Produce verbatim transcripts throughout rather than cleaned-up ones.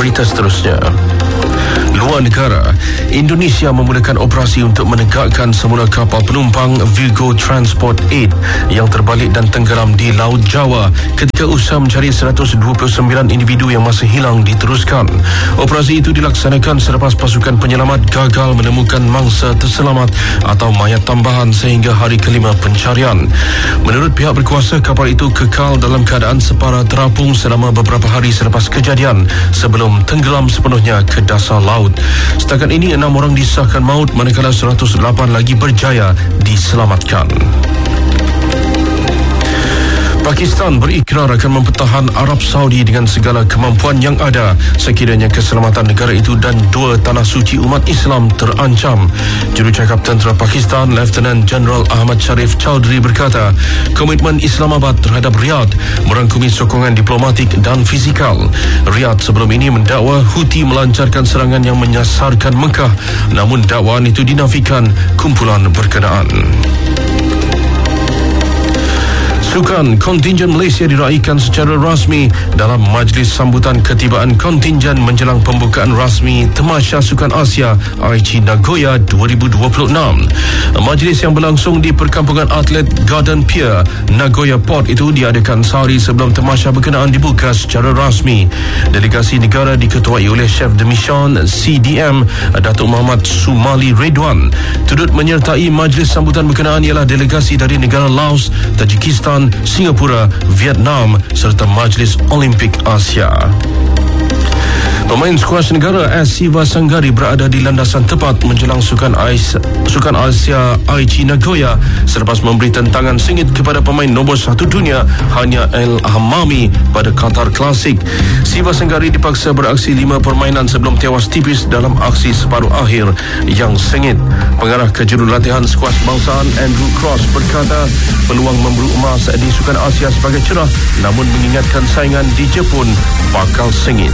berita seterusnya. Luar negara, Indonesia memulakan operasi untuk menegakkan semula kapal penumpang Virgo Transport lapan yang terbalik dan tenggelam di Laut Jawa ketika usaha mencari seratus dua puluh sembilan individu yang masih hilang diteruskan. Operasi itu dilaksanakan selepas pasukan penyelamat gagal menemukan mangsa terselamat atau mayat tambahan sehingga hari kelima pencarian. Menurut pihak berkuasa, kapal itu kekal dalam keadaan separa terapung selama beberapa hari selepas kejadian sebelum tenggelam sepenuhnya ke dasar laut. Setakat ini enam orang disahkan maut manakala seratus lapan lagi berjaya diselamatkan. Pakistan berikrar akan mempertahan Arab Saudi dengan segala kemampuan yang ada sekiranya keselamatan negara itu dan dua tanah suci umat Islam terancam. Jurucakap Tentera Pakistan, Lieutenant General Ahmad Sharif Chowdhury berkata, komitmen Islamabad terhadap Riyadh merangkumi sokongan diplomatik dan fizikal. Riyadh sebelum ini mendakwa Houthi melancarkan serangan yang menyasarkan Mekah, namun dakwaan itu dinafikan kumpulan berkenaan. Sukan kontinjen Malaysia diraihkan secara rasmi dalam majlis sambutan ketibaan kontinjen menjelang pembukaan rasmi Tamasya Sukan Asia Aichi Nagoya dua ribu dua puluh enam. Majlis yang berlangsung di perkampungan atlet Garden Pier, Nagoya Port itu diadakan sehari sebelum tamasya berkenaan dibuka secara rasmi. Delegasi negara diketuai oleh Chef de Mission C D M Datuk Muhammad Sumali Redwan. Turut menyertai majlis sambutan berkenaan ialah delegasi dari negara Laos, Tajikistan, Singapura, Vietnam serta Majlis Olimpik Asia. Pemain skuas negara S. Siva Sanggari berada di landasan tepat menjelang Sukan Ais, Sukan Asia Aichi Nagoya selepas memberi tentangan sengit kepada pemain nombor satu dunia Hania El Hamami pada Qatar Classic. Siva Sanggari dipaksa beraksi lima permainan sebelum tewas tipis dalam aksi separuh akhir yang sengit. Pengarah kejurulatihan skuas bangsaan Andrew Cross berkata peluang memburu emas di Sukan Asia sebagai cerah, namun mengingatkan saingan di Jepun bakal sengit.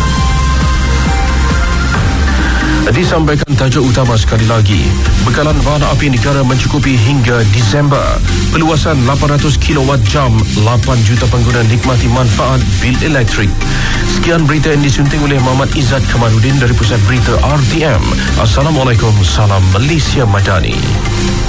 Disampaikan tajuk utama sekali lagi. Bekalan bahan api negara mencukupi hingga Disember. Peluasan lapan ratus kilowatt jam, lapan juta pengguna nikmati manfaat bil elektrik. Sekian berita yang disunting oleh Muhammad Izzat Kamarudin dari Pusat Berita R T M. Assalamualaikum, salam Malaysia Madani.